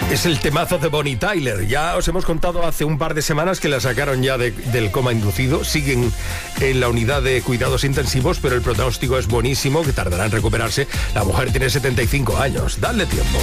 Es el temazo de Bonnie Tyler. Ya os hemos contado hace un par de semanas que la sacaron ya del coma inducido. Siguen en la unidad de cuidados intensivos, pero el pronóstico es buenísimo, que tardará en recuperarse. La mujer tiene 75 años. Dadle tiempo.